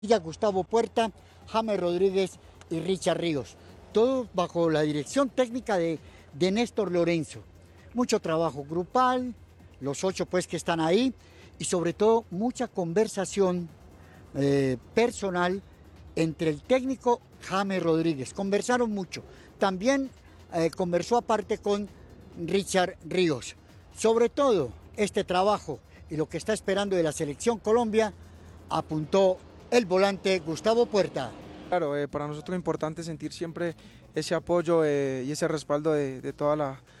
Gustavo Puerta, James Rodríguez y Richard Ríos. Todo bajo la dirección técnica de Néstor Lorenzo. Mucho trabajo grupal, los 8 pues que están ahí, y sobre todo mucha conversación personal entre el técnico James Rodríguez. Conversaron mucho. También conversó aparte con Richard Ríos. Sobre todo este trabajo y lo que está esperando de la selección Colombia, apuntó el volante Gustavo Puerta. Claro, para nosotros es importante sentir siempre ese apoyo y ese respaldo de toda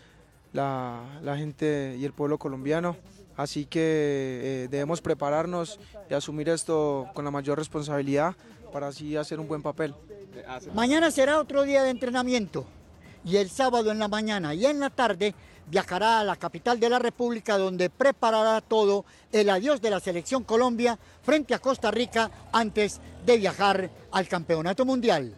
la gente y el pueblo colombiano, así que debemos prepararnos y asumir esto con la mayor responsabilidad para así hacer un buen papel. Mañana será otro día de entrenamiento y el sábado en la mañana y en la tarde viajará a la capital de la República, donde preparará todo el adiós de la selección Colombia frente a Costa Rica antes de viajar al Campeonato Mundial.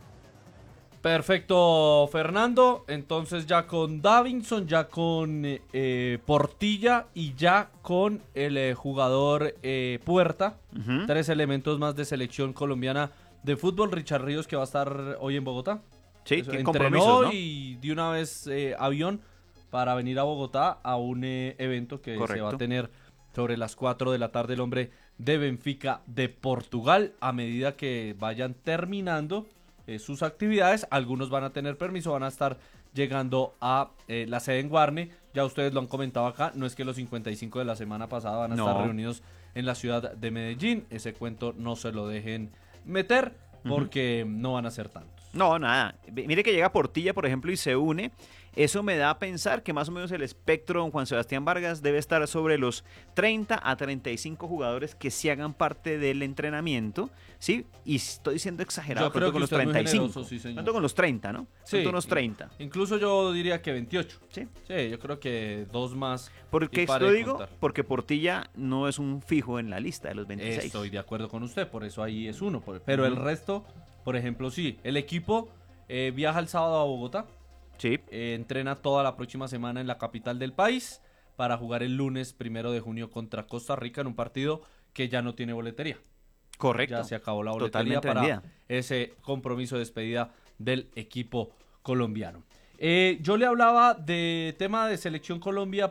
Perfecto, Fernando. Entonces ya con Davinson, ya con Portilla y ya con el jugador Puerta. 3 elementos más de selección colombiana de fútbol. Richard Ríos, que va a estar hoy en Bogotá. Sí, Eso, tiene entrenó, compromisos, ¿no? y de una vez avión para venir a Bogotá a un evento que se va a tener sobre las 4 de la tarde. El hombre de Benfica de Portugal. A medida que vayan terminando sus actividades, algunos van a tener permiso, van a estar llegando a la sede en Guarne. Ya ustedes lo han comentado acá, no es que los 55 de la semana pasada van a estar reunidos en la ciudad de Medellín. Ese cuento no se lo dejen meter porque no van a ser tantos. No, nada. Mire que llega Portilla, por ejemplo, y se une. Eso me da a pensar que más o menos el espectro de don Juan Sebastián Vargas debe estar sobre los 30 a 35 jugadores que sí hagan parte del entrenamiento, ¿sí? Y estoy siendo exagerado, Yo creo que con los usted es muy 35. generoso, sí, señor. Tanto con los 30, ¿no? Sí, unos 30. Incluso yo diría que 28. Sí. Sí, yo creo que 2 más. Porque y pare esto de digo, contar. porque Portilla no es un fijo en la lista de los 26. Estoy de acuerdo con usted, por eso ahí es uno. Pero el resto, por ejemplo, sí. El equipo viaja el sábado a Bogotá. Sí. Entrena toda la próxima semana en la capital del país para jugar el lunes 1 de junio contra Costa Rica en un partido que ya no tiene boletería. Correcto. Ya se acabó la boletería para vendida. ese compromiso de despedida del equipo colombiano. Yo le hablaba de tema de Selección Colombia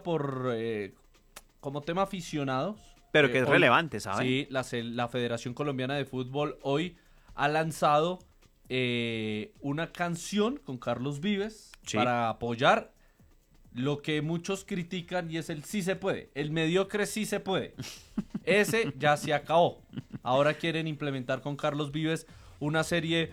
como tema aficionados. Pero que es hoy, relevante, ¿saben? Sí, la Federación Colombiana de Fútbol hoy ha lanzado una canción con Carlos Vives para apoyar lo que muchos critican, y es el sí se puede, el mediocre sí se puede. Ese ya se acabó. Ahora quieren implementar con Carlos Vives una serie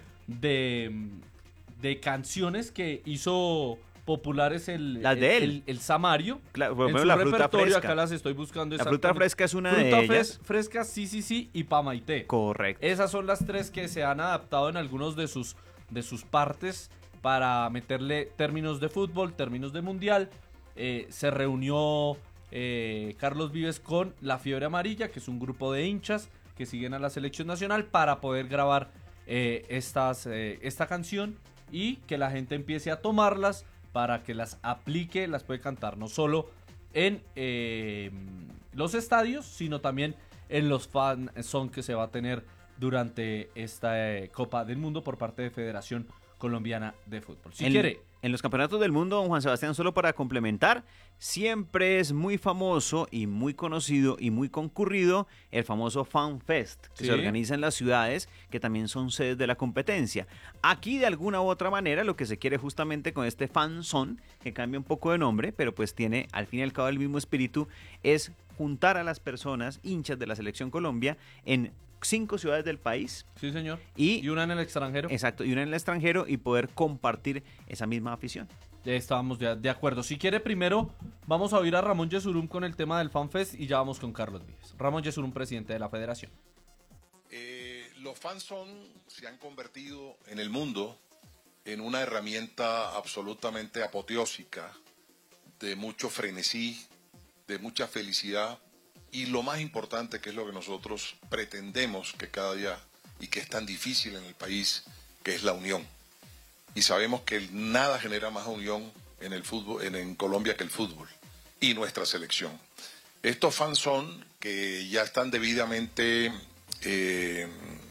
de canciones que hizo populares el Samario. Claro, en su la fruta repertorio, fresca. acá las estoy buscando. La fruta fresca es una de ellas. Fresca, sí, y Pamaité. Correcto. Esas son las 3 que se han adaptado en algunos de sus partes para meterle términos de fútbol, términos de mundial. Se reunió Carlos Vives con La Fiebre Amarilla, que es un grupo de hinchas que siguen a la selección nacional, para poder grabar esta canción y que la gente empiece a tomarlas para que las aplique. Las puede cantar no solo en los estadios, sino también en los fan song que se va a tener durante esta Copa del Mundo por parte de Federación Colombiana de Fútbol. En los campeonatos del mundo, don Juan Sebastián, solo para complementar, siempre es muy famoso y muy conocido y muy concurrido el famoso Fan Fest, que se organiza en las ciudades que también son sedes de la competencia. Aquí, de alguna u otra manera, lo que se quiere justamente con este Fan Zone, que cambia un poco de nombre, pero pues tiene al fin y al cabo el mismo espíritu, es juntar a las personas hinchas de la Selección Colombia en 5 ciudades del país. Sí, señor. Y una en el extranjero. Exacto, y una en el extranjero, y poder compartir esa misma afición. Ya estábamos de acuerdo. Si quiere, primero vamos a oír a Ramón Yesurum con el tema del FanFest y ya vamos con Carlos Vives. Ramón Yesurum, presidente de la federación. Los fanzone se han convertido en el mundo en una herramienta absolutamente apoteósica, de mucho frenesí, de mucha felicidad. Y lo más importante, que es lo que nosotros pretendemos que cada día, y que es tan difícil en el país, que es la unión. Y sabemos que nada genera más unión en el fútbol, en Colombia, que el fútbol y nuestra selección. Estos fans son que ya están debidamente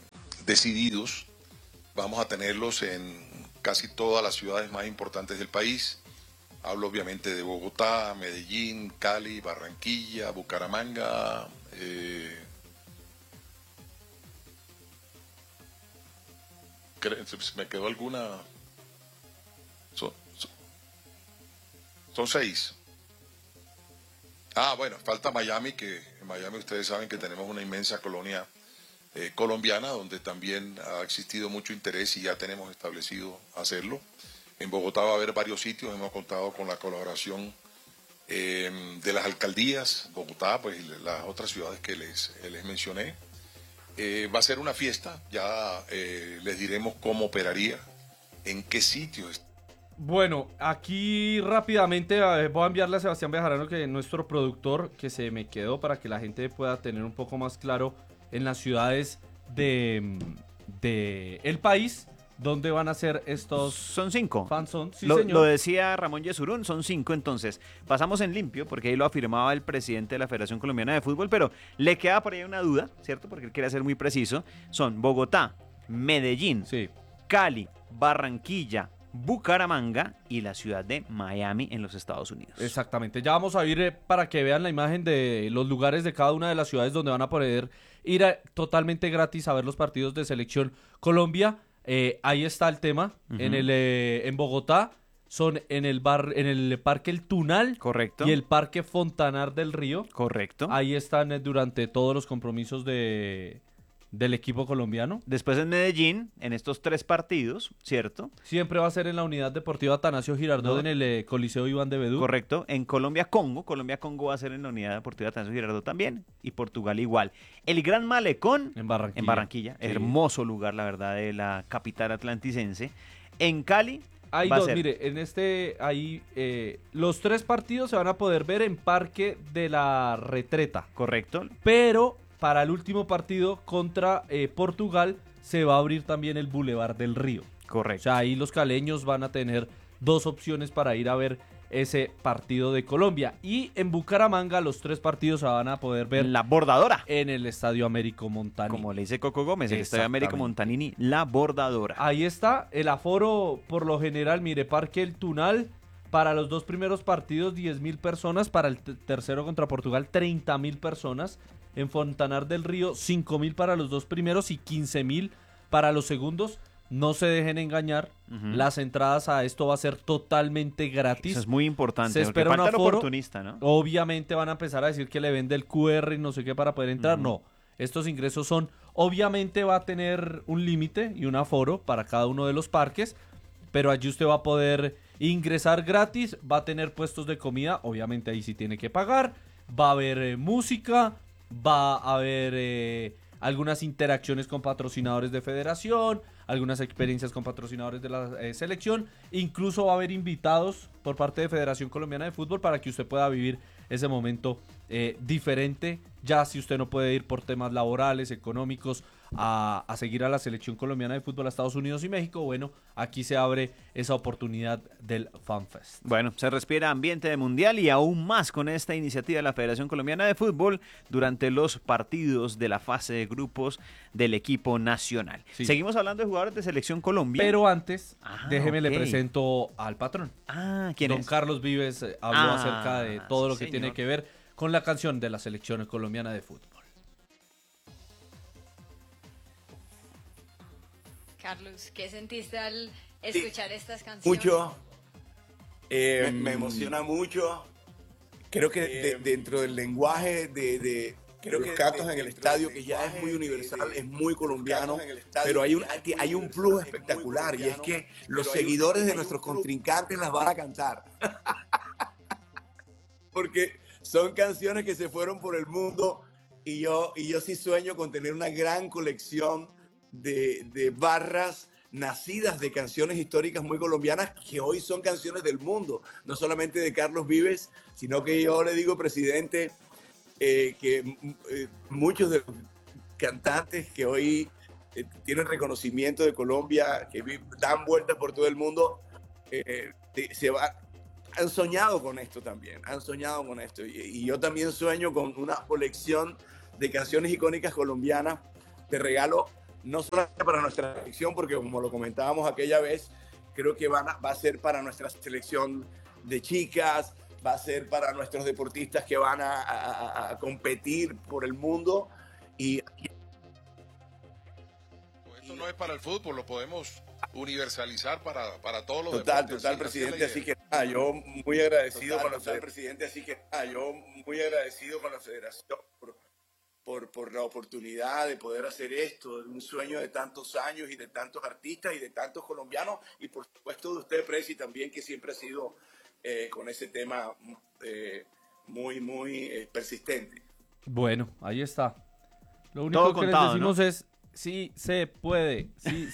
decididos. Vamos a tenerlos en casi todas las ciudades más importantes del país. Hablo obviamente de Bogotá, Medellín, Cali, Barranquilla, Bucaramanga, ¿me quedó alguna? Son 6. Bueno, falta Miami, que en Miami ustedes saben que tenemos una inmensa colonia colombiana, donde también ha existido mucho interés y ya tenemos establecido hacerlo. En Bogotá va a haber varios sitios, hemos contado con la colaboración de las alcaldías, Bogotá, pues y las otras ciudades que les mencioné. Va a ser una fiesta, ya les diremos cómo operaría, en qué sitios. Bueno, aquí rápidamente voy a enviarle a Sebastián Bejarano, que es nuestro productor, que se me quedó para que la gente pueda tener un poco más claro en las ciudades de el país donde van a ser estos. Son 5. Fanzone. Sí, Lo decía Ramón Yesurún, son 5. Entonces, pasamos en limpio, porque ahí lo afirmaba el presidente de la Federación Colombiana de Fútbol, pero le queda por ahí una duda, ¿cierto? Porque él quiere ser muy preciso. Son Bogotá, Medellín, sí, Cali, Barranquilla, Bucaramanga y la ciudad de Miami en los Estados Unidos. Exactamente. Ya vamos a ir para que vean la imagen de los lugares de cada una de las ciudades donde van a poder ir totalmente gratis a ver los partidos de Selección Colombia. Ahí está el tema. En Bogotá son en el Parque El Tunal. Correcto. Y el Parque Fontanar del Río. Correcto. Ahí están durante todos los compromisos del equipo colombiano. Después en Medellín, en estos 3 partidos, ¿cierto? Siempre va a ser en la Unidad Deportiva Atanasio Girardot, en el Coliseo Iván de Bedú. Correcto. En Colombia-Congo va a ser en la Unidad Deportiva Atanasio Girardot también. Y Portugal igual. El Gran Malecón en Barranquilla. Sí. Hermoso lugar, la verdad, de la capital atlanticense. En Cali hay va a dos, ser... mire, los 3 partidos se van a poder ver en Parque de la Retreta. Correcto. Pero para el último partido contra Portugal se va a abrir también el Boulevard del Río. Correcto. O sea, ahí los caleños van a tener 2 opciones para ir a ver ese partido de Colombia. Y en Bucaramanga los 3 partidos se van a poder ver La Bordadora, en el Estadio Américo Montanini. como le dice Coco Gómez, el Estadio Américo Montanini, La Bordadora. Ahí está el aforo, por lo general, mire, Parque El Tunal, para los 2 primeros partidos 10,000 personas, para el tercero contra Portugal 30,000 personas, en Fontanar del Río 5,000 para los 2 primeros y 15,000 para los segundos. No se dejen engañar, las entradas a esto va a ser totalmente gratis. Eso es muy importante, se espera un falta el aforo, oportunista, ¿no? Obviamente van a empezar a decir que le vende el QR y no sé qué para poder entrar. No, estos ingresos son, obviamente va a tener un límite y un aforo para cada uno de los parques, pero allí usted va a poder ingresar gratis, va a tener puestos de comida, obviamente ahí sí tiene que pagar, va a haber música, va a haber algunas interacciones con patrocinadores de federación, algunas experiencias con patrocinadores de la selección, incluso va a haber invitados por parte de Federación Colombiana de Fútbol para que usted pueda vivir ese momento diferente, ya si usted no puede ir por temas laborales, económicos, a seguir a la Selección Colombiana de Fútbol a Estados Unidos y México. Bueno, aquí se abre esa oportunidad del FanFest. Bueno, se respira ambiente de mundial y aún más con esta iniciativa de la Federación Colombiana de Fútbol durante los partidos de la fase de grupos del equipo nacional. Sí. Seguimos hablando de jugadores de Selección Colombia. Pero antes, déjeme le presento al patrón. ¿Quién Don es? Carlos Vives habló acerca de todo lo que señor. tiene que ver con la canción de la Selección Colombiana de Fútbol. Carlos, ¿qué sentiste al escuchar estas canciones? Mucho. Me emociona mucho. Creo que dentro del lenguaje de los cantos en el estadio, que ya es muy universal, es muy colombiano, pero hay un plus espectacular, y es que los seguidores de nuestros contrincantes las van a cantar. Porque son canciones que se fueron por el mundo, y yo sí sueño con tener una gran colección de barras nacidas de canciones históricas muy colombianas, que hoy son canciones del mundo, no solamente de Carlos Vives, sino que yo le digo, presidente, que muchos de los cantantes que hoy tienen reconocimiento de Colombia, que dan vueltas por todo el mundo, han soñado con esto también, y yo también sueño con una colección de canciones icónicas colombianas. Te regalo no solamente para nuestra selección, porque como lo comentábamos aquella vez, creo que va a ser para nuestra selección de chicas, va a ser para nuestros deportistas que van a competir por el mundo. Y esto no es para el fútbol, lo podemos universalizar para todos los total, deportes. total, presidente. Así que yo muy agradecido con la presidente. Así que yo muy agradecido con la federación por la oportunidad de poder hacer esto, un sueño de tantos años y de tantos artistas y de tantos colombianos, y por supuesto de usted, Presi, también, que siempre ha sido con ese tema muy persistente. Bueno, ahí está. Lo único Todo que contado, les decimos, ¿no? Es, si se puede,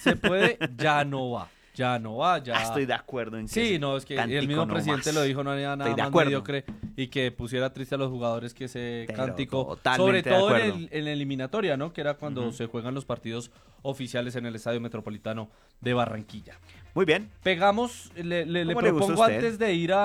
ya no va. Ya no va, ya. Estoy de acuerdo en que Sí, no, es que el mismo presidente lo dijo, no había nada más mediocre y que pusiera triste a los jugadores que ese cántico, sobre todo en la eliminatoria, ¿no? Que era cuando se juegan los partidos oficiales en el Estadio Metropolitano de Barranquilla. Muy bien. Pegamos, le propongo antes de ir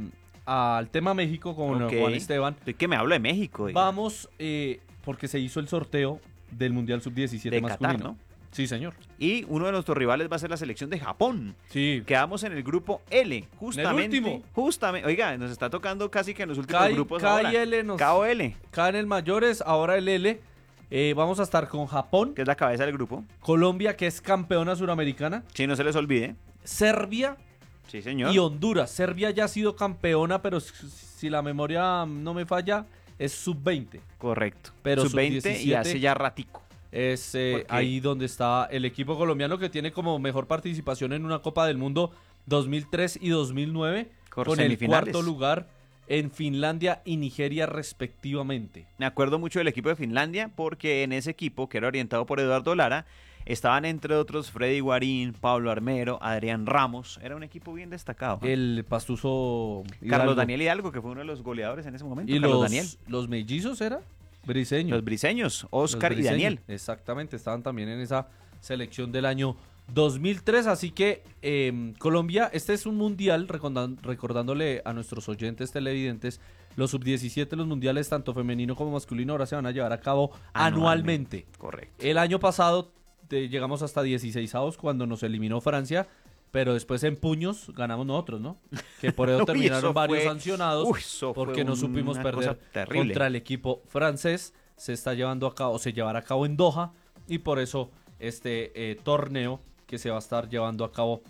al tema México con Juan Esteban. ¿Qué me hablo de México? Vamos, porque se hizo el sorteo del Mundial Sub-17 de masculino. Qatar, ¿no? Sí, señor. Y uno de nuestros rivales va a ser la selección de Japón. Sí. Quedamos en el grupo L, justamente. En el último. Justamente. Oiga, nos está tocando casi que en los últimos grupos ahora. KL. K en el mayores, ahora el L. Vamos a estar con Japón. Que es la cabeza del grupo. Colombia, que es campeona suramericana. Sí, no se les olvide. Serbia. Sí, señor. Y Honduras. Serbia ya ha sido campeona, pero si la memoria no me falla, es sub-20. Correcto. Pero sub-20 y hace ya ratico. Es ahí donde está el equipo colombiano, que tiene como mejor participación en una Copa del Mundo 2003 y 2009, con el cuarto lugar en Finlandia y Nigeria respectivamente. Me acuerdo mucho del equipo de Finlandia porque en ese equipo, que era orientado por Eduardo Lara, estaban entre otros Freddy Guarín, Pablo Armero, Adrián Ramos. Era un equipo bien destacado. El pastuso Carlos Daniel Hidalgo, que fue uno de los goleadores en ese momento. ¿Y Carlos Daniel. los mellizos era? Briseños. Los briseños, Oscar y Daniel. Exactamente, estaban también en esa selección del año 2003. Así que Colombia, este es un mundial, recordándole a nuestros oyentes televidentes, los sub-17, los mundiales tanto femenino como masculino ahora se van a llevar a cabo anualmente. Correcto. El año pasado llegamos hasta 16avos cuando nos eliminó Francia, pero después en puños ganamos nosotros, ¿no? Que por eso terminaron varios sancionados porque no supimos perder contra el equipo francés. Se está llevando a cabo, se llevará a cabo en Doha, y por eso este torneo que se va a estar llevando a cabo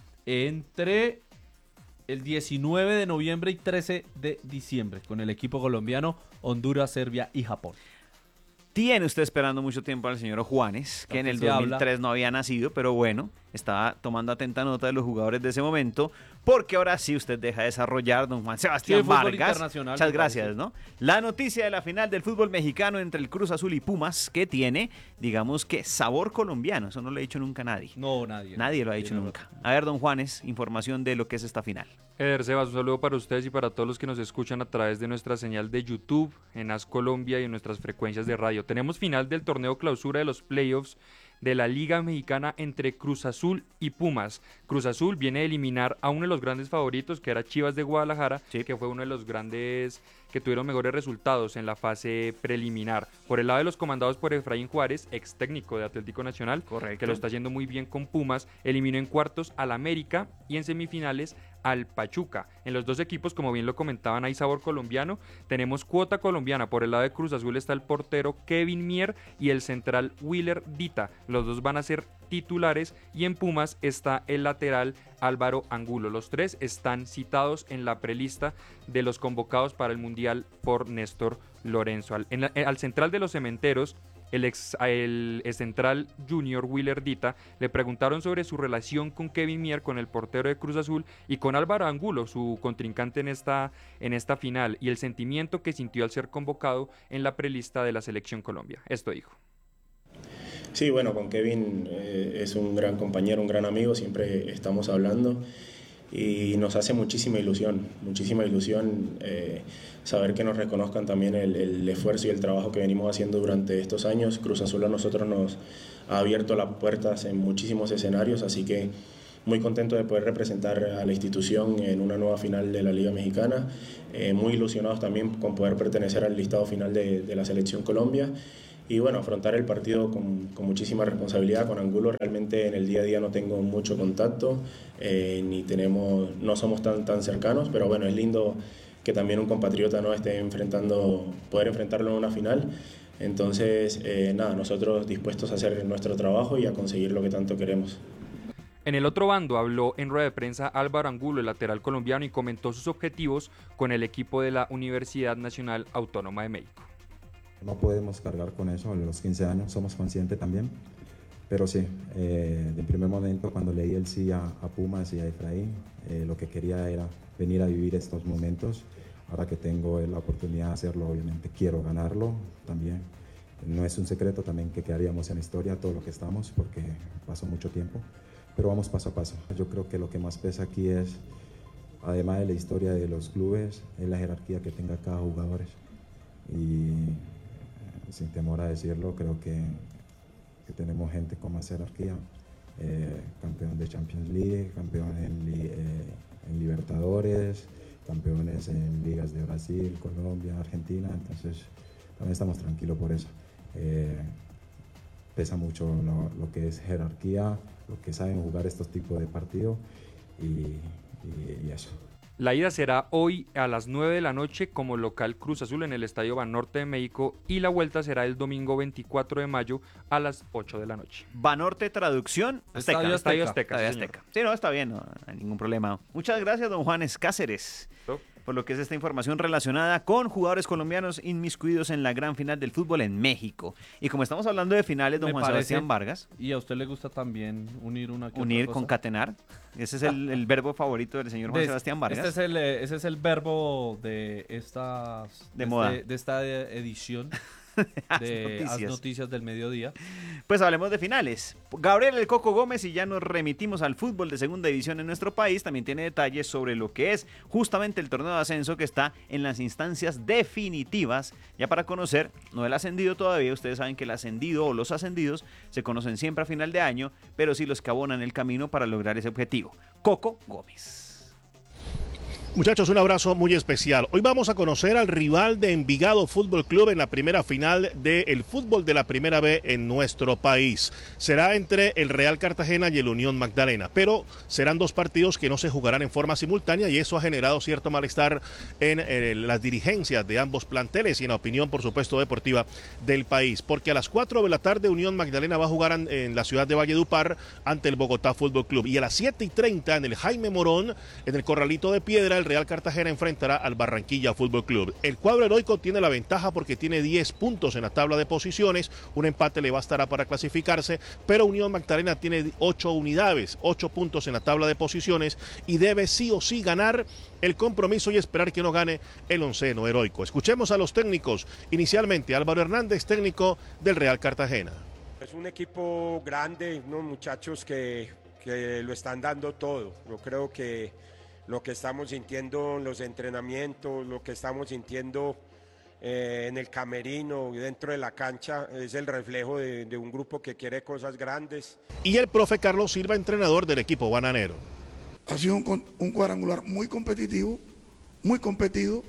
entre el 19 de noviembre y 13 de diciembre con el equipo colombiano, Honduras, Serbia y Japón. Tiene usted esperando mucho tiempo al señor Juanes, que en el 2003 no había nacido, pero bueno, estaba tomando atenta nota de los jugadores de ese momento, porque ahora sí usted deja desarrollar, don Juan Sebastián Vargas. Muchas gracias, ¿no? La noticia de la final del fútbol mexicano entre el Cruz Azul y Pumas, que tiene, digamos que, sabor colombiano. Eso no lo ha dicho nunca nadie. No, nadie. Nadie lo ha dicho nunca. A ver, don Juanes, información de lo que es esta final. Sebas, un saludo para ustedes y para todos los que nos escuchan a través de nuestra señal de YouTube, en AS Colombia y en nuestras frecuencias de radio. Tenemos final del torneo clausura de los playoffs de la Liga Mexicana entre Cruz Azul y Pumas. Cruz Azul viene a eliminar a uno de los grandes favoritos, que era Chivas de Guadalajara, que fue uno de los grandes que tuvieron mejores resultados en la fase preliminar. Por el lado de los comandados por Efraín Juárez, ex técnico de Atlético Nacional, que lo está haciendo muy bien con Pumas, eliminó en cuartos al América y en semifinales al Pachuca. En los dos equipos, como bien lo comentaban, hay sabor colombiano. Tenemos cuota colombiana. Por el lado de Cruz Azul está el portero Kevin Mier y el central Willer Dita. Los dos van a ser titulares, y en Pumas está el lateral Álvaro Angulo. Los tres están citados en la prelista de los convocados para el Mundial por Néstor Lorenzo. Al central de los Cementeros, el central junior Willer Dita, le preguntaron sobre su relación con Kevin Mier, con el portero de Cruz Azul, y con Álvaro Angulo, su contrincante en esta final, y el sentimiento que sintió al ser convocado en la prelista de la Selección Colombia. Esto dijo. Sí, bueno, con Kevin es un gran compañero, un gran amigo, siempre estamos hablando y nos hace muchísima ilusión saber que nos reconozcan también el esfuerzo y el trabajo que venimos haciendo durante estos años. Cruz Azul a nosotros nos ha abierto las puertas en muchísimos escenarios, así que muy contento de poder representar a la institución en una nueva final de la Liga Mexicana, muy ilusionados también con poder pertenecer al listado final de la Selección Colombia. y bueno, afrontar el partido con muchísima responsabilidad. Con Angulo realmente en el día a día no tengo mucho contacto, no somos tan cercanos, pero bueno, es lindo que también un compatriota no esté poder enfrentarlo en una final. Entonces, nosotros dispuestos a hacer nuestro trabajo y a conseguir lo que tanto queremos. En el otro bando habló en rueda de prensa Álvaro Angulo, el lateral colombiano, y comentó sus objetivos con el equipo de la Universidad Nacional Autónoma de México. No podemos cargar con eso a los 15 años, somos conscientes también, pero sí, de primer momento cuando leí el sí a Pumas y a Efraín, lo que quería era venir a vivir estos momentos. Ahora que tengo la oportunidad de hacerlo, obviamente quiero ganarlo también. No es un secreto también que quedaríamos en la historia todo lo que estamos, porque pasó mucho tiempo, pero vamos paso a paso. Yo creo que lo que más pesa aquí es, además de la historia de los clubes, es la jerarquía que tenga cada jugador. Y sin temor a decirlo, creo que tenemos gente con más jerarquía, campeón de Champions League, campeón en Libertadores, campeones en ligas de Brasil, Colombia, Argentina, entonces también estamos tranquilos por eso. Pesa mucho lo que es jerarquía, lo que saben jugar estos tipos de partidos y eso. La ida será hoy a las 9 de la noche como local Cruz Azul en el Estadio Banorte de México, y la vuelta será el domingo 24 de mayo a las 8 de la noche. Banorte, traducción, Azteca. Estadio Azteca. Sí, no, está bien, no hay ningún problema. Muchas gracias, don Juan Cáceres, por lo que es esta información relacionada con jugadores colombianos inmiscuidos en la gran final del fútbol en México. Y como estamos hablando de finales, don Juan Sebastián Vargas. ¿Y a usted le gusta también unir concatenar? Ese es el verbo favorito del señor Juan Sebastián Vargas. Ese es el verbo de moda. De esta edición de Haz Noticias del Mediodía. Pues hablemos de finales. Gabriel El Coco Gómez, y ya nos remitimos al fútbol de segunda división en nuestro país, también tiene detalles sobre lo que es justamente el torneo de ascenso, que está en las instancias definitivas, ya para conocer, no el ascendido todavía. Ustedes saben que el ascendido o los ascendidos se conocen siempre a final de año, pero sí los que abonan el camino para lograr ese objetivo. Coco Gómez. Muchachos, un abrazo muy especial. Hoy vamos a conocer al rival de Envigado Fútbol Club en la primera final del fútbol de la Primera B en nuestro país. Será entre el Real Cartagena y el Unión Magdalena, pero serán dos partidos que no se jugarán en forma simultánea, y eso ha generado cierto malestar en las dirigencias de ambos planteles y en la opinión, por supuesto, deportiva del país, porque a las 4 de la tarde Unión Magdalena va a jugar en la ciudad de Valledupar ante el Bogotá Fútbol Club, y a las 7:30 en el Jaime Morón, en el Corralito de Piedra, el Real Cartagena enfrentará al Barranquilla Fútbol Club. El cuadro heroico tiene la ventaja porque tiene 10 puntos en la tabla de posiciones, un empate le bastará para clasificarse, pero Unión Magdalena tiene 8 unidades, 8 puntos en la tabla de posiciones, y debe sí o sí ganar el compromiso y esperar que no gane el onceno heroico. Escuchemos a los técnicos. Inicialmente, Álvaro Hernández, técnico del Real Cartagena. Es un equipo grande, unos muchachos que lo están dando todo. Yo creo que lo que estamos sintiendo en los entrenamientos, lo que estamos sintiendo en el camerino y dentro de la cancha, es el reflejo de un grupo que quiere cosas grandes. Y el profe Carlos Silva, entrenador del equipo bananero. Ha sido un cuadrangular muy competitivo, muy competido,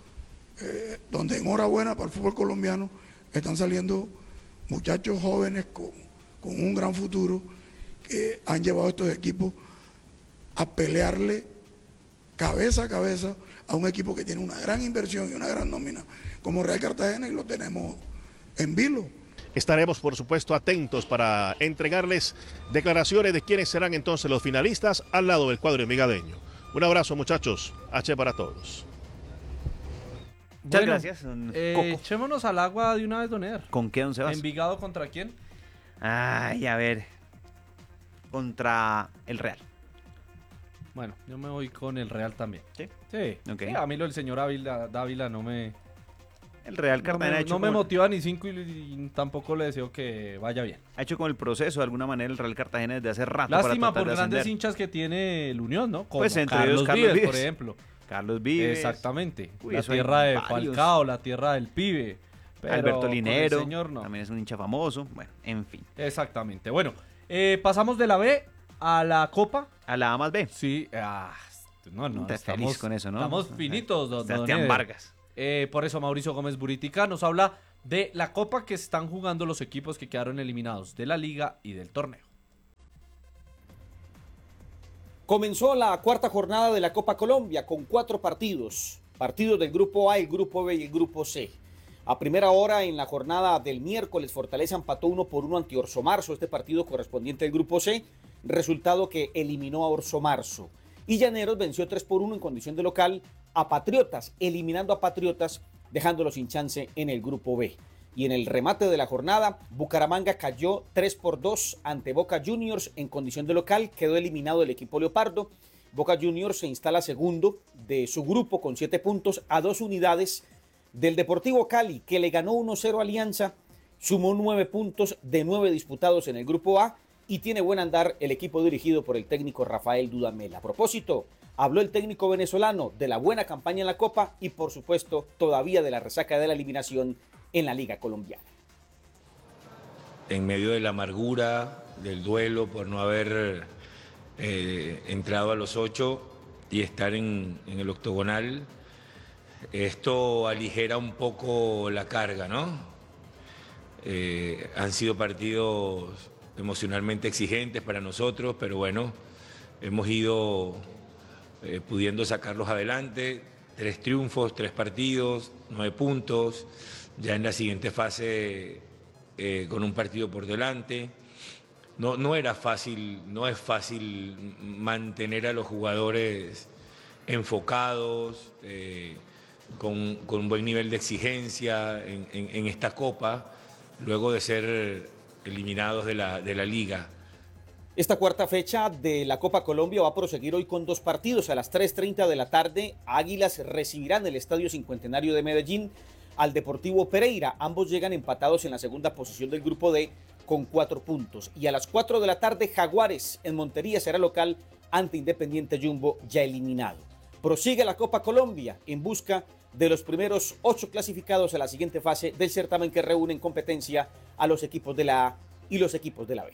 donde enhorabuena para el fútbol colombiano, están saliendo muchachos jóvenes con un gran futuro, que han llevado a estos equipos a pelearle cabeza a cabeza a un equipo que tiene una gran inversión y una gran nómina como Real Cartagena, y lo tenemos en vilo. Estaremos, por supuesto, atentos para entregarles declaraciones de quiénes serán entonces los finalistas al lado del cuadro envigadeño. Un abrazo, muchachos. H para todos. Muchas gracias. Echémonos al agua de una vez, don Eder. ¿Con qué, don Sebas? ¿Envigado contra quién? Ay, a ver. Contra el Real. Bueno, yo me voy con el Real también. ¿Sí? Sí. Okay. Sí, a mí lo del señor Dávila no me... El Real Cartagena no me motiva ni 5 y tampoco le deseo que vaya bien. Ha hecho con el proceso de alguna manera el Real Cartagena desde hace rato. Lástima para por grandes hinchas que tiene el Unión, ¿no? Como pues entre ellos Carlos Vives, por ejemplo. Carlos Vives. Exactamente. Uy, la tierra de Falcao, la tierra del pibe. Pero Alberto Linero, señor, no. También es un hincha famoso. Bueno, en fin. Exactamente. Bueno, pasamos de la B a la Copa. A la A más B. Sí. No, estamos feliz con eso, ¿no? Estamos finitos, don Sebastián Vargas. Por eso Mauricio Gómez Buritica nos habla de la Copa que están jugando los equipos que quedaron eliminados de la Liga y del torneo. Comenzó la cuarta jornada de la Copa Colombia con 4 partidos. Partidos del Grupo A, el Grupo B y el Grupo C. A primera hora en la jornada del miércoles, Fortaleza empató 1-1 ante Orso Marzo, este partido correspondiente al Grupo C, resultado que eliminó a Orso Marzo. Y Llaneros venció 3-1 en condición de local a Patriotas, eliminando a Patriotas, dejándolo sin chance en el Grupo B. Y en el remate de la jornada, Bucaramanga cayó 3-2 ante Boca Juniors en condición de local, quedó eliminado el equipo Leopardo. Boca Juniors se instala segundo de su grupo con 7 puntos a 2 unidades del Deportivo Cali, que le ganó 1-0 a Alianza, sumó 9 puntos de 9 disputados en el Grupo A y tiene buen andar el equipo dirigido por el técnico Rafael Dudamel. A propósito, habló el técnico venezolano de la buena campaña en la Copa y, por supuesto, todavía de la resaca de la eliminación en la Liga Colombiana. En medio de la amargura, del duelo por no haber entrado a los 8 y estar en el octogonal, esto aligera un poco la carga, ¿no? Han sido partidos emocionalmente exigentes para nosotros, pero bueno, hemos ido pudiendo sacarlos adelante. 3 triunfos, 3 partidos, 9 puntos, ya en la siguiente fase con un partido por delante. No era fácil, no es fácil mantener a los jugadores enfocados, con un buen nivel de exigencia en esta Copa, luego de ser eliminados de la Liga. Esta cuarta fecha de la Copa Colombia va a proseguir hoy con 2 partidos. A las 3:30 de la tarde, Águilas recibirán en el Estadio Cincuentenario de Medellín al Deportivo Pereira. Ambos llegan empatados en la segunda posición del Grupo D con 4 puntos. Y a las 4 de la tarde, Jaguares en Montería será local ante Independiente Jumbo, ya eliminado. Prosigue la Copa Colombia en busca de los primeros 8 clasificados a la siguiente fase del certamen, que reúne en competencia a los equipos de la A y los equipos de la B.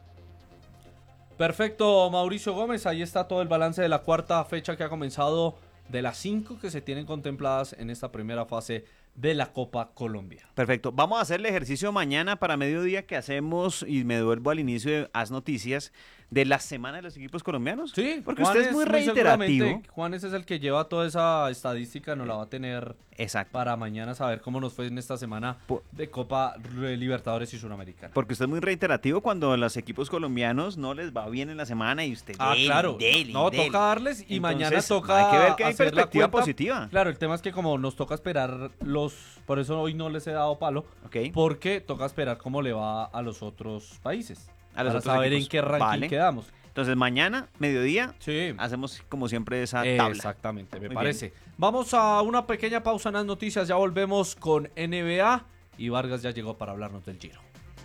Perfecto, Mauricio Gómez, ahí está todo el balance de la cuarta fecha que ha comenzado, de las 5 que se tienen contempladas en esta primera fase de la Copa Colombia. Perfecto, vamos a hacer el ejercicio mañana para mediodía que hacemos, y me devuelvo al inicio de Haz Noticias, de la semana de los equipos colombianos. Sí, porque usted es muy reiterativo. Juanes es el que lleva toda esa estadística, nos la va a tener para mañana, saber cómo nos fue en esta semana de Copa Libertadores y Suramericana. Porque usted es muy reiterativo cuando a los equipos colombianos no les va bien en la semana y usted... Claro, toca darles y entonces, mañana toca hay que ver que hay perspectiva positiva. Claro, el tema es que como nos toca esperar por eso hoy no les he dado palo, porque toca esperar cómo le va a los otros países. Para saber en qué ranking quedamos. Entonces mañana, mediodía, hacemos como siempre esa tabla. Exactamente, me parece. Bien. Vamos a una pequeña pausa en las noticias, ya volvemos con NBA y Vargas ya llegó para hablarnos del Giro.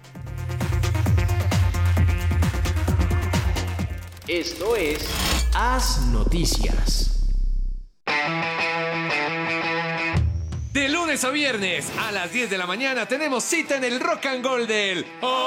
Esto es Haz Noticias. De lunes a viernes a las 10 de la mañana tenemos cita en el Rock and Roll del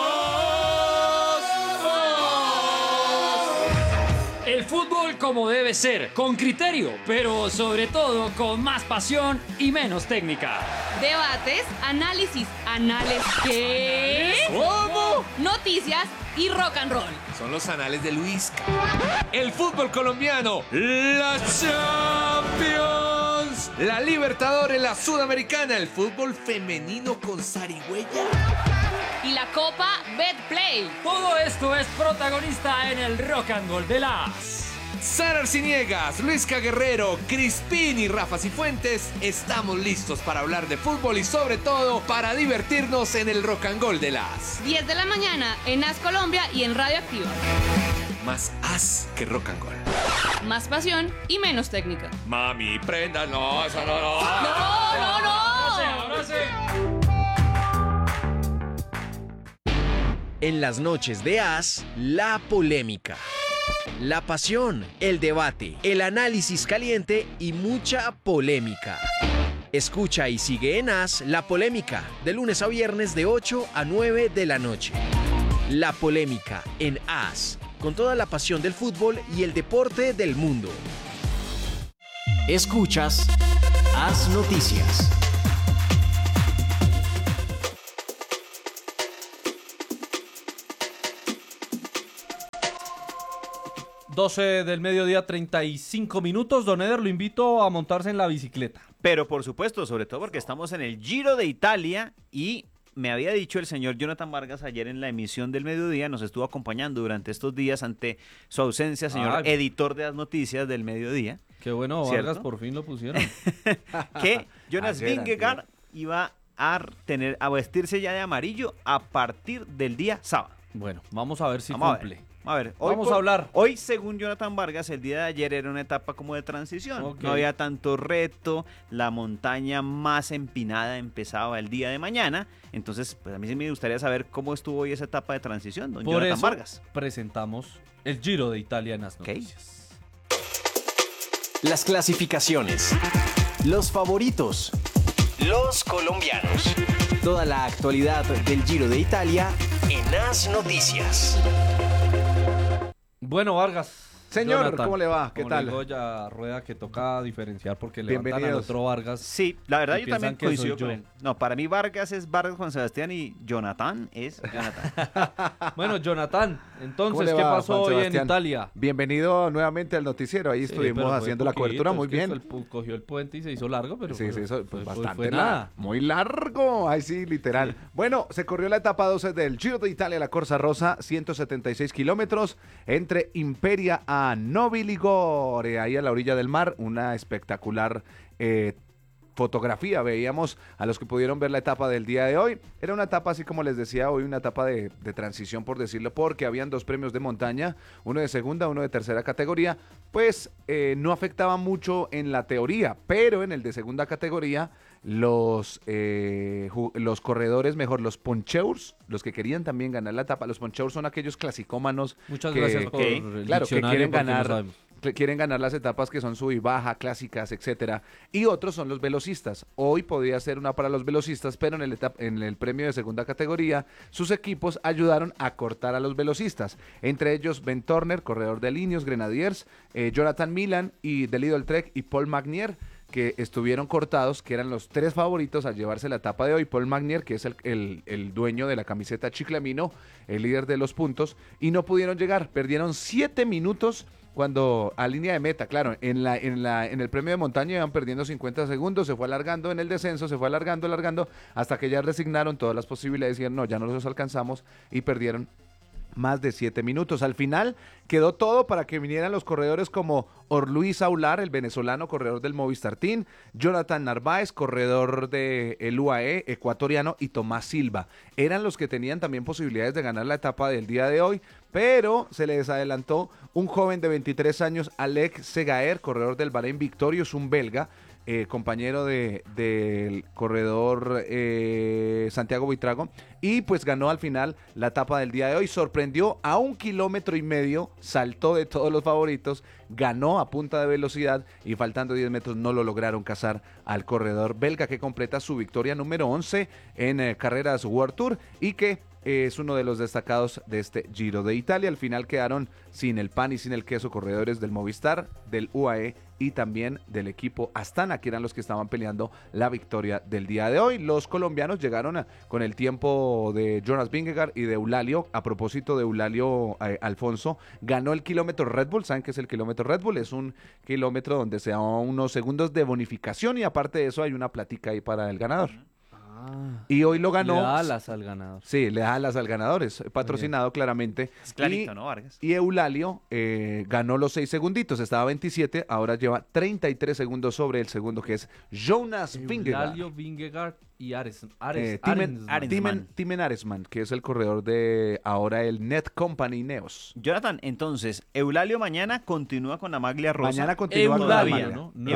El fútbol como debe ser, con criterio, pero sobre todo con más pasión y menos técnica. Debates, análisis, ¿qué? ¿Cómo? Noticias y rock and roll. Son los anales de Luis. El fútbol colombiano, la Champions, la Libertadores, la Sudamericana, el fútbol femenino con zarigüeya. Y la Copa Betplay. Todo esto es protagonista en el Rock and Roll de las... Sara Arciniegas, Luisca Guerrero, Crispín y Rafa Cifuentes, estamos listos para hablar de fútbol y sobre todo para divertirnos en el Rock and Roll de las 10 de la mañana en Haz Colombia y en Radio Activa. Más haz que rock and roll. Más pasión y menos técnica. Mami, prenda, no, eso no. No. Ahora sí. En las noches de Haz, la polémica, la pasión, el debate, el análisis caliente y mucha polémica. Escucha y sigue en Haz La Polémica, de lunes a viernes de 8 a 9 de la noche. La Polémica en Haz, con toda la pasión del fútbol y el deporte del mundo. Escuchas Haz Noticias. 12 del mediodía, 35 minutos. Don Eder, lo invito a montarse en la bicicleta. Pero por supuesto, sobre todo porque estamos en el Giro de Italia y me había dicho el señor Jonathan Vargas ayer en la emisión del mediodía, nos estuvo acompañando durante estos días ante su ausencia, señor editor de las noticias del mediodía. Qué bueno, ¿cierto? Vargas, por fin lo pusieron. Que Jonas Vingegaard iba a vestirse ya de amarillo a partir del día sábado. Bueno, vamos a ver si vamos cumple. A ver, vamos a hablar. Hoy, según Jonathan Vargas, el día de ayer era una etapa como de transición. Okay. No había tanto reto, la montaña más empinada empezaba el día de mañana. Entonces, pues a mí sí me gustaría saber cómo estuvo hoy esa etapa de transición, don Jonathan Vargas. Presentamos el Giro de Italia en las noticias. Las clasificaciones, los favoritos, los colombianos. Toda la actualidad del Giro de Italia en As Noticias. Bueno, Vargas. Señor, Jonathan, ¿cómo le va? ¿Qué tal? Ya rueda que toca diferenciar porque levantan al otro Vargas. Sí, la verdad yo también coincido con él. No, para mí Vargas es Vargas Juan Sebastián y Jonathan es Jonathan. Bueno, Jonathan, entonces, ¿qué pasó hoy en Italia? Bienvenido nuevamente al noticiero. Ahí estuvimos haciendo la cobertura muy bien. Cogió el puente y se hizo largo, pero sí, se hizo bastante nada. Muy largo. Ahí sí, literal. Bueno, se corrió la etapa 12 del Giro de Italia, la Corsa Rosa, 176 kilómetros entre Imperia a Novi Ligure, ahí a la orilla del mar, una espectacular fotografía. Veíamos a los que pudieron ver la etapa del día de hoy. Era una etapa, así como les decía hoy, una etapa de transición, por decirlo, porque habían 2 premios de montaña, uno de segunda, uno de tercera categoría. Pues no afectaba mucho en la teoría, pero en el de segunda categoría los corredores, mejor los poncheurs, los que querían también ganar la etapa. Los poncheurs son aquellos clasicómanos. Muchas gracias por el claro, que quieren ganar. Quieren ganar las etapas que son sub y baja, clásicas, etcétera. Y otros son los velocistas. Hoy podía ser una para los velocistas, pero en el premio de segunda categoría, sus equipos ayudaron a cortar a los velocistas. Entre ellos, Ben Turner, corredor de Ineos Grenadiers, Jonathan Milan y de Lidl Trek y Paul Magnier, que estuvieron cortados, que eran los 3 favoritos al llevarse la etapa de hoy. Paul Magnier, que es el dueño de la camiseta Chiclamino, el líder de los puntos, y no pudieron llegar. Perdieron 7 minutos cuando a línea de meta, claro, en el premio de montaña iban perdiendo 50 segundos, se fue alargando en el descenso, se fue alargando, hasta que ya resignaron todas las posibilidades y dijeron, no, ya no los alcanzamos, y perdieron más de 7 minutos. Al final quedó todo para que vinieran los corredores como Orluis Aular, el venezolano corredor del Movistar Team, Jonathan Narváez, corredor del UAE ecuatoriano, y Tomás Silva. Eran los que tenían también posibilidades de ganar la etapa del día de hoy, pero se les adelantó un joven de 23 años, Alec Segaer, corredor del Bahrein Victorious, un belga, compañero del corredor Santiago Buitrago, y pues ganó al final la etapa del día de hoy. Sorprendió a 1,5 kilómetros, saltó de todos los favoritos, ganó a punta de velocidad y faltando 10 metros no lo lograron cazar al corredor belga, que completa su victoria número 11 en carreras World Tour y que es uno de los destacados de este Giro de Italia. Al final quedaron sin el pan y sin el queso corredores del Movistar, del UAE y también del equipo Astana, que eran los que estaban peleando la victoria del día de hoy. Los colombianos llegaron con el tiempo de Jonas Vingegaard y de Eulalio. A propósito de Eulalio, Alfonso ganó el kilómetro Red Bull. ¿Saben qué es el kilómetro Red Bull? Es un kilómetro donde se dan unos segundos de bonificación y aparte de eso hay una platica ahí para el ganador. Y hoy lo ganó. Le da alas al ganador. Sí, le da alas al ganador. Es patrocinado claramente. Es clarito, ¿no, Vargas? Y Eulalio ganó los 6 segunditos. Estaba 27, ahora lleva 33 segundos sobre el segundo, que es Jonas Vingegaard. Eulalio Vingegaard y Timen Aresman, que es el corredor de ahora el Net Company Neos. Jonathan, entonces, Eulalio mañana continúa con la maglia rosa. Mañana continúa con la maglia.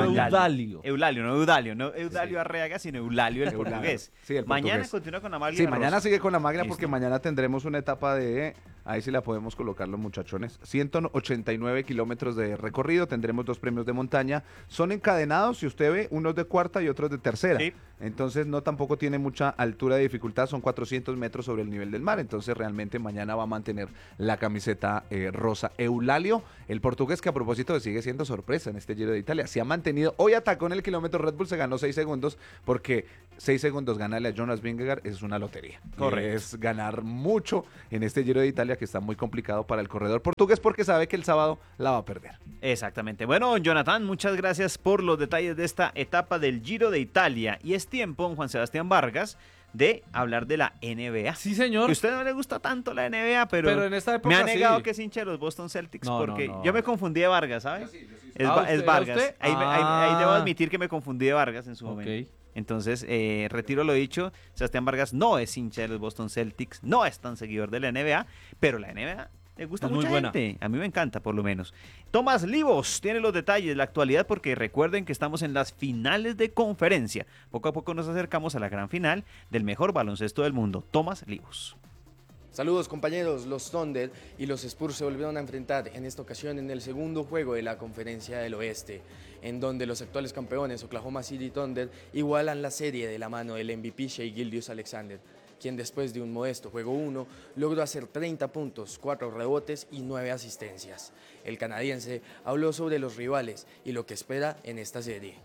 No Eudalio Arreaga, sino Eulalio el portugués. Sí, el mañana portugués. continúa con la maglia rosa. Sí, rosa. mañana sigue con la maglia. Listo. Porque mañana tendremos una etapa de, ahí sí la podemos colocar los muchachones, 189 kilómetros de recorrido, tendremos 2 premios de montaña, son encadenados, si usted ve, unos de cuarta y otros de tercera. Sí. entonces no tampoco tiene mucha altura de dificultad, son 400 metros sobre el nivel del mar, entonces realmente mañana va a mantener la camiseta rosa. Eulalio, el portugués, que a propósito sigue siendo sorpresa en este Giro de Italia, se ha mantenido, hoy atacó en el kilómetro Red Bull, se ganó 6 segundos, porque 6 segundos ganarle a Jonas Vingegaard es una lotería. Correcto. Es ganar mucho en este Giro de Italia, que está muy complicado para el corredor portugués, porque sabe que el sábado la va a perder. Exactamente. Bueno, Jonathan, muchas gracias por los detalles de esta etapa del Giro de Italia. Y es tiempo, Juan Sebastián Vargas, de hablar de la NBA. Sí, señor. Que a usted no le gusta tanto la NBA, pero en esta época me ha negado sí. que es hincha de los Boston Celtics, No, porque no. yo me confundí de Vargas, ¿sabes? Es ¿Usted, Vargas. usted? Ahí debo admitir que me confundí de Vargas en su momento. Ok. Entonces, retiro lo dicho, Sebastián Vargas no es hincha de los Boston Celtics, no es tan seguidor de la NBA, pero la NBA le gusta Es mucha muy buena. gente. A mí me encanta, por lo menos. Tomás Livos tiene los detalles, la actualidad, porque recuerden que estamos en las finales de conferencia. Poco a poco nos acercamos a la gran final del mejor baloncesto del mundo. Tomás Livos. Saludos compañeros, los Thunder y los Spurs se volvieron a enfrentar en esta ocasión en el segundo juego de la Conferencia del Oeste, en donde los actuales campeones Oklahoma City Thunder igualan la serie de la mano del MVP Shai Gilgeous-Alexander, quien después de un modesto juego 1 logró hacer 30 puntos, 4 rebotes y 9 asistencias. El canadiense habló sobre los rivales y lo que espera en esta serie.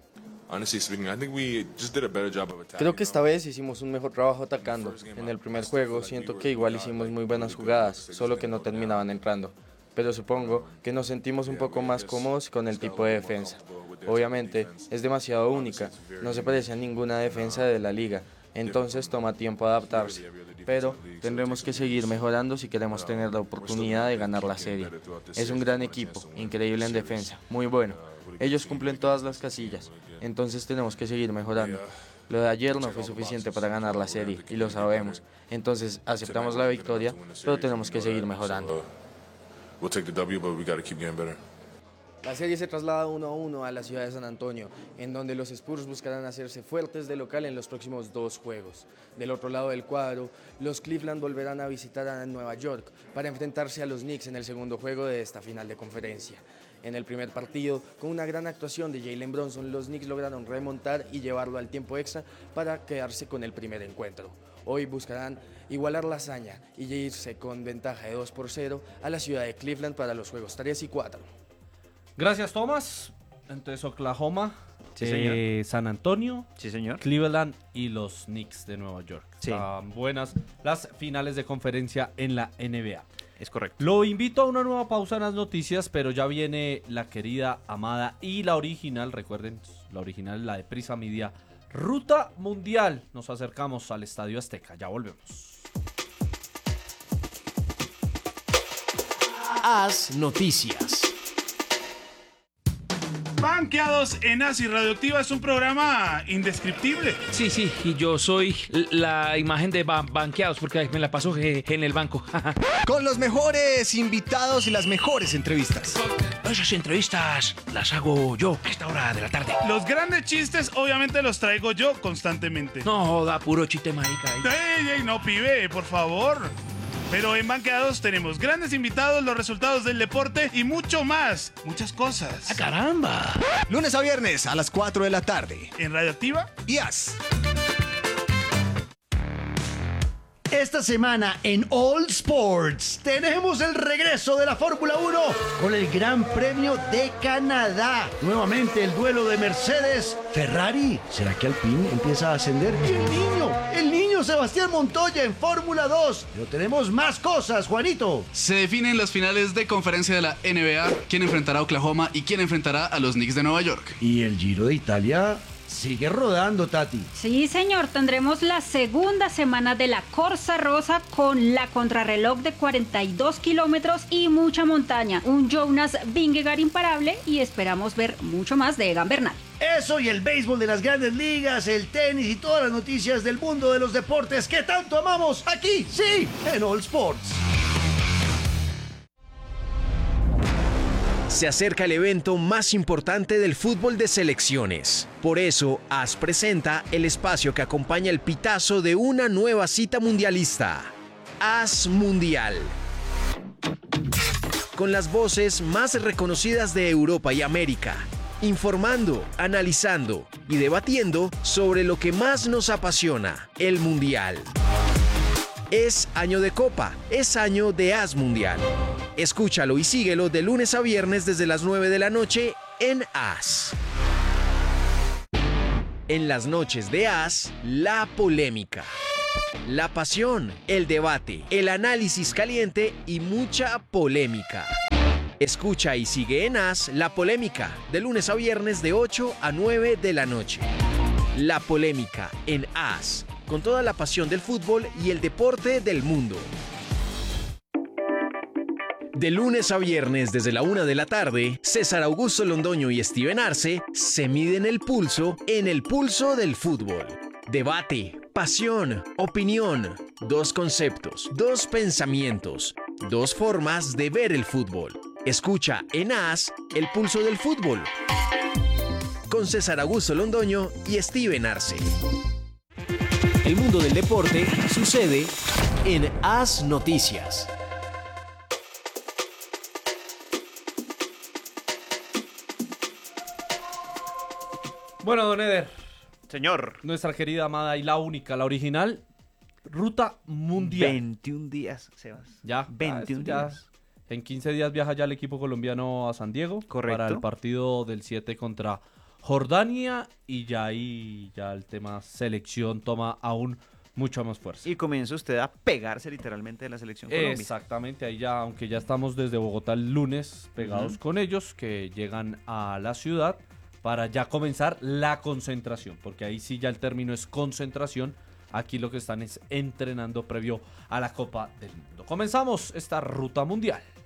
Creo que esta vez hicimos un mejor trabajo atacando. En el primer juego siento que igual hicimos muy buenas jugadas, solo que no terminaban entrando. Pero supongo que nos sentimos un poco más cómodos con el tipo de defensa. Obviamente es demasiado única, no se parece a ninguna defensa de la liga, entonces toma tiempo adaptarse. Pero tendremos que seguir mejorando si queremos tener la oportunidad de ganar la serie. Es un gran equipo, increíble en defensa, muy bueno. Ellos cumplen todas las casillas, entonces tenemos que seguir mejorando. Lo de ayer no fue suficiente para ganar la serie, y lo sabemos. Entonces aceptamos la victoria, pero tenemos que seguir mejorando. La serie se traslada 1-1 a la ciudad de San Antonio, en donde los Spurs buscarán hacerse fuertes de local en los próximos 2 juegos. Del otro lado del cuadro, los Cleveland volverán a visitar a Nueva York para enfrentarse a los Knicks en el segundo juego de esta final de conferencia. En el primer partido, con una gran actuación de Jalen Brunson, los Knicks lograron remontar y llevarlo al tiempo extra para quedarse con el primer encuentro. Hoy buscarán igualar la hazaña y irse con ventaja de 2-0 a la ciudad de Cleveland para los juegos 3 y 4. Gracias, Tomás. Entonces, Oklahoma, Sí, señor. San Antonio, Sí, señor. Cleveland y los Knicks de Nueva York. Sí. Están buenas las finales de conferencia en la NBA. Es correcto. Lo invito a una nueva pausa en las noticias, pero ya viene la querida, amada y la original, recuerden, la original, la de Prisa Media, Ruta Mundial. Nos acercamos al Estadio Azteca, ya volvemos. Haz noticias. Banqueados en Ácido Radioactiva es un programa indescriptible. Sí, y yo soy la imagen de banqueados porque me la paso en el banco. Con los mejores invitados y las mejores entrevistas. Esas entrevistas las hago yo a esta hora de la tarde. Los grandes chistes obviamente los traigo yo constantemente. No, da puro chiste marica. Ey, no, pibe, por favor. Pero en Banqueados tenemos grandes invitados, los resultados del deporte y mucho más. Muchas cosas. ¡Ah, caramba! Lunes a viernes a las 4 de la tarde. En Radioactiva y Haz. Esta semana en All Sports tenemos el regreso de la Fórmula 1 con el Gran Premio de Canadá. Nuevamente el duelo de Mercedes-Ferrari. ¿Será que Alpine empieza a ascender? Y el niño Sebastián Montoya en Fórmula 2. Pero tenemos más cosas, Juanito. Se definen las finales de conferencia de la NBA, quién enfrentará a Oklahoma y quién enfrentará a los Knicks de Nueva York. Y el Giro de Italia sigue rodando, Tati. Sí, señor, tendremos la segunda semana de la Corsa Rosa con la contrarreloj de 42 kilómetros y mucha montaña. Un Jonas Vingegaard imparable y esperamos ver mucho más de Egan Bernal. Eso y el béisbol de las grandes ligas, el tenis y todas las noticias del mundo de los deportes que tanto amamos aquí, sí, en All Sports. Se acerca el evento más importante del fútbol de selecciones. Por eso, AS presenta el espacio que acompaña el pitazo de una nueva cita mundialista. AS Mundial. Con las voces más reconocidas de Europa y América. Informando, analizando y debatiendo sobre lo que más nos apasiona, el Mundial. Es año de Copa, es año de AS Mundial. Escúchalo y síguelo de lunes a viernes desde las 9 de la noche en AS. En las noches de AS, la polémica, la pasión, el debate, el análisis caliente y mucha polémica. Escucha y sigue en AS La Polémica, de lunes a viernes de 8 a 9 de la noche. La Polémica en AS, con toda la pasión del fútbol y el deporte del mundo. De lunes a viernes desde la 1 de la tarde, César Augusto Londoño y Steven Arce se miden el pulso en el pulso del fútbol. Debate, pasión, opinión, dos conceptos, dos pensamientos, dos formas de ver el fútbol. Escucha en AS el pulso del fútbol con César Augusto Londoño y Steven Arce. El mundo del deporte sucede en AS Noticias. Bueno, don Eder. Señor. Nuestra querida, amada y la única, la original, Ruta Mundial. 21 días, Sebas. Ya. 21 días. En 15 días viaja ya el equipo colombiano a San Diego. Correcto. Para el partido del 7 contra Jordania. Y ya ahí ya el tema selección toma aún mucha más fuerza. Y comienza usted a pegarse literalmente de la selección Colombia. Exactamente, ahí ya, aunque ya estamos desde Bogotá el lunes pegados con ellos, que llegan a la ciudad para ya comenzar la concentración, porque ahí sí ya el término es concentración. Aquí lo que están es entrenando previo a la Copa del Mundo. Comenzamos esta Ruta Mundial.